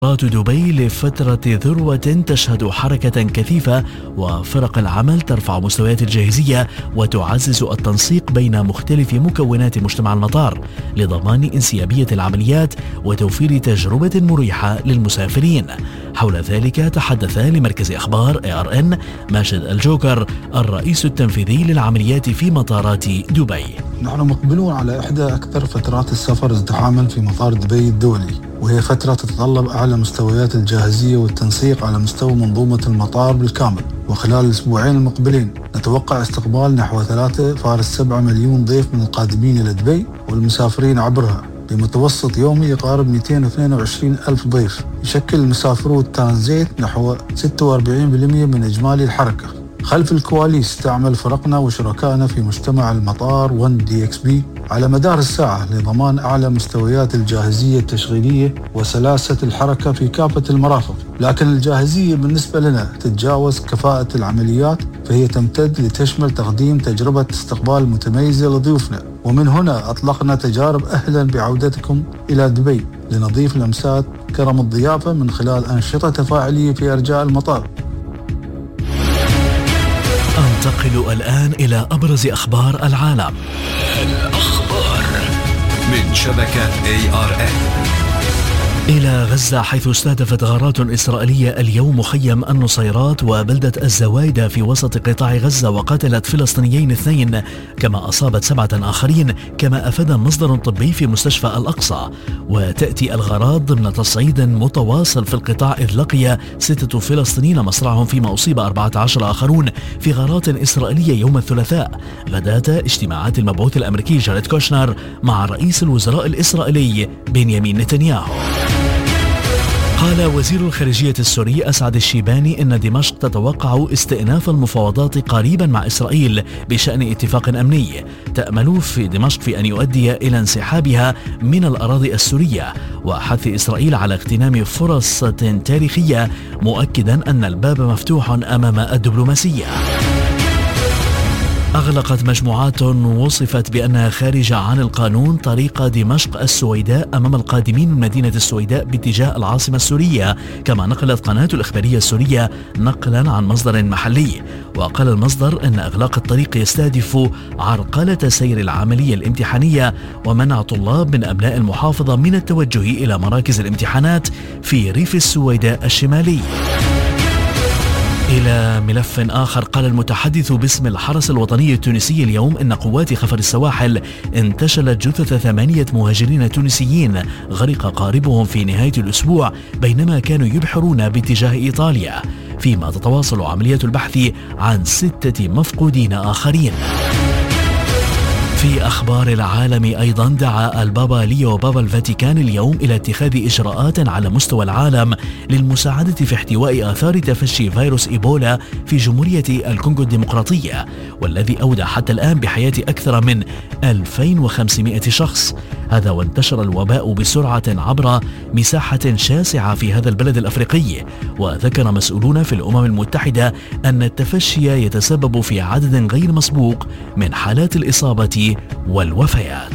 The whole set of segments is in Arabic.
دبي لفترة ذروة تشهد حركة كثيفة، وفرق العمل ترفع مستويات الجاهزية وتعزز التنسيق بين مختلف مكونات مجتمع المطار لضمان انسيابية العمليات وتوفير تجربة مريحة للمسافرين. حول ذلك تحدث لمركز أخبار ARN ماجد الجوكر الرئيس التنفيذي للعمليات في مطارات دبي. نحن مقبلون على إحدى أكثر فترات السفر ازدحاما في مطار دبي الدولي، وهي فترة تتطلب أعلى مستويات الجاهزية والتنسيق على مستوى منظومة المطار بالكامل. وخلال الأسبوعين المقبلين نتوقع استقبال نحو 3.7 مليون ضيف من القادمين إلى دبي والمسافرين عبرها، بمتوسط يومي يقارب 222 ألف ضيف. يشكل المسافرو الترانزيت نحو 46% من إجمالي الحركة. خلف الكواليس تعمل فرقنا وشركائنا في مجتمع المطار 1DXB على مدار الساعة لضمان أعلى مستويات الجاهزية التشغيلية وسلاسة الحركة في كافة المرافق. لكن الجاهزية بالنسبة لنا تتجاوز كفاءة العمليات، فهي تمتد لتشمل تقديم تجربة استقبال متميزة لضيوفنا. ومن هنا أطلقنا تجارب أهلا بعودتكم إلى دبي لنضيف لمسات كرم الضيافة من خلال أنشطة تفاعلية في أرجاء المطار. أنتقل الآن إلى أبرز أخبار العالم. الأخبار من شبكة ARN. إلى غزة، حيث استهدفت غارات إسرائيلية اليوم مخيم النصيرات وبلدة الزوايدة في وسط قطاع غزة، وقتلت فلسطينيين 2 كما أصابت 7 آخرين، كما أفاد مصدر طبي في مستشفى الأقصى. وتأتي الغارات ضمن تصعيد متواصل في القطاع، إذ لقي 6 فلسطينيين مصرعهم، فيما أصيب 14 آخرون في غارات إسرائيلية يوم الثلاثاء غداة اجتماعات المبعوث الأمريكي جاريد كوشنر مع رئيس الوزراء الإسرائيلي بنيامين نتنياهو. قال وزير الخارجية السوري أسعد الشيباني إن دمشق تتوقع استئناف المفاوضات قريبا مع إسرائيل بشأن اتفاق أمني تأمل في دمشق في أن يؤدي إلى انسحابها من الأراضي السورية، وحث إسرائيل على اغتنام فرص تاريخية، مؤكدا أن الباب مفتوح أمام الدبلوماسية. أغلقت مجموعات وصفت بأنها خارجة عن القانون طريق دمشق السويداء أمام القادمين من مدينة السويداء باتجاه العاصمة السورية، كما نقلت قناة الإخبارية السورية نقلا عن مصدر محلي. وقال المصدر أن إغلاق الطريق يستهدف عرقلة سير العملية الامتحانية ومنع طلاب من أبناء المحافظة من التوجه إلى مراكز الامتحانات في ريف السويداء الشمالي. إلى ملف آخر، قال المتحدث باسم الحرس الوطني التونسي اليوم إن قوات خفر السواحل انتشلت جثث 8 مهاجرين تونسيين غرق قاربهم في نهاية الأسبوع بينما كانوا يبحرون باتجاه إيطاليا، فيما تتواصل عملية البحث عن 6 مفقودين آخرين. في أخبار العالم أيضا، دعا البابا ليو بابا الفاتيكان اليوم إلى اتخاذ إجراءات على مستوى العالم للمساعدة في احتواء آثار تفشي فيروس إيبولا في جمهورية الكونغو الديمقراطية، والذي أودى حتى الآن بحياة أكثر من 2500 شخص. هذا وانتشر الوباء بسرعة عبر مساحة شاسعة في هذا البلد الأفريقي. وذكر مسؤولون في الأمم المتحدة أن التفشي يتسبب في عدد غير مسبوق من حالات الإصابة والوفيات.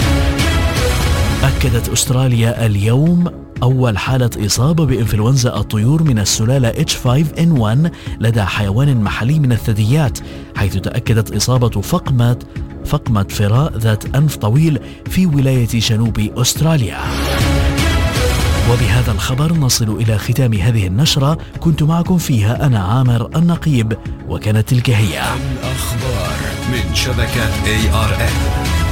أكدت أستراليا اليوم أول حالة إصابة بإنفلونزا الطيور من السلالة H5N1 لدى حيوان محلي من الثدييات، حيث تأكدت إصابة فقمة فراء ذات أنف طويل في ولاية جنوب أستراليا. وبهذا الخبر نصل إلى ختام هذه النشرة، كنت معكم فيها أنا عامر النقيب، وكانت تلك هي الأخبار من شبكة ARN.